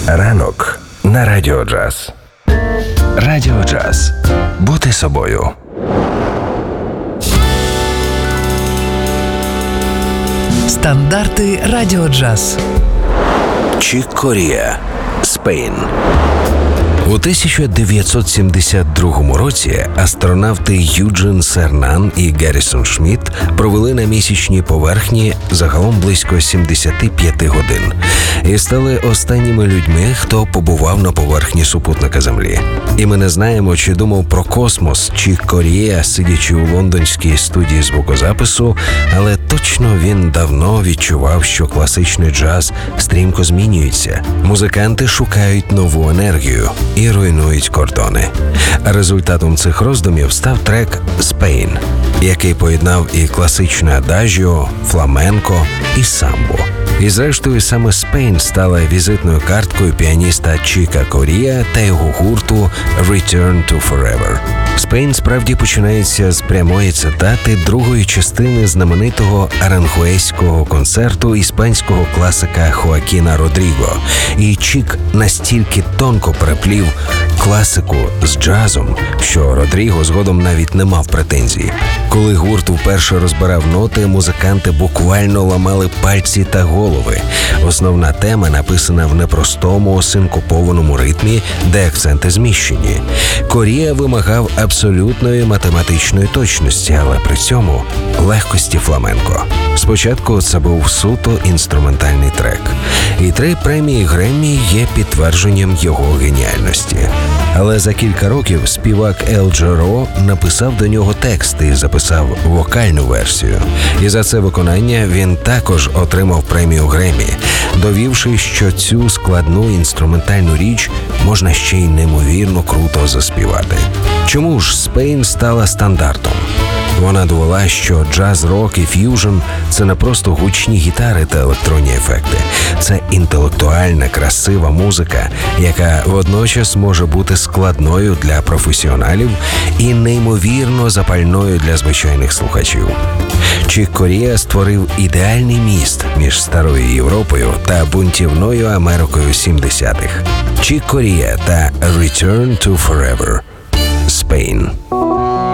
Ранок на Радіо Джаз. Радіо Джаз. Бути собою. Стандарти Радіо Джаз. Чік Корія, Спейн. У 1972 році астронавти Юджин Сернан і Гаррісон Шмідт провели на місячній поверхні загалом близько 75 годин і стали останніми людьми, хто побував на поверхні супутника Землі. І ми не знаємо, чи думав про космос Чік Корія, сидячи у лондонській студії звукозапису, але точно він давно відчував, що класичний джаз стрімко змінюється. Музиканти шукають нову енергію і руйнують кордони. Результатом цих роздумів став трек «Спейн», який поєднав і класичне адажіо, фламенко і самбо. І зрештою саме «Спейн» стала візитною карткою піаніста Чіка Корія та його гурту «Return to Forever». «Спейн» справді починається з прямої цитати другої частини знаменитого аранхуейського концерту іспанського класика Хоакіна Родріго. І Чік настільки тонко переплів класику з джазом, що Родріго згодом навіть не мав претензій. Коли гурт вперше розбирав ноти, музиканти буквально ламали пальці та голови. Основна тема написана в непростому синкопованому ритмі, де акценти зміщені. Корія вимагав абсолютної математичної точності, але при цьому легкості фламенко. Спочатку це був суто інструментальний трек. І 3 премії Греммі є підтвердженням його геніальності. Але за кілька років співак Ел Джаро написав до нього текст і записав вокальну версію. І за це виконання він також отримав премію Греммі, довівши, що цю складну інструментальну річ можна ще й неймовірно круто заспівати. Чому ж «Спейн» стала стандартом? Вона довела, що джаз, рок і ф'южн – це не просто гучні гітари та електронні ефекти. Це інтелектуальна, красива музика, яка водночас може бути складною для професіоналів і неймовірно запальною для звичайних слухачів. Чік Корія створив ідеальний міст між старою Європою та бунтівною Америкою 70-х. Чік Корія та «Return to Forever» – «Спейн».